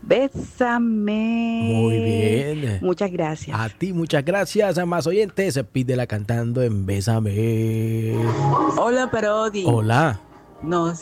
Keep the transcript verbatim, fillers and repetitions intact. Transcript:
Bésame. Muy bien. Muchas gracias. A ti, muchas gracias. A más oyentes, pídela cantando en Bésame. Hola, Parodi. Hola. Nos